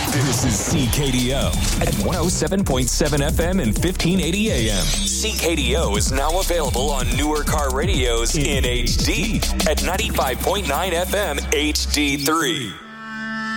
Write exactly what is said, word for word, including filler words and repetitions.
This is C K D O at one oh seven point seven F M and fifteen eighty A M. C K D O is now available on newer car radios in H D at ninety-five point nine F M H D three.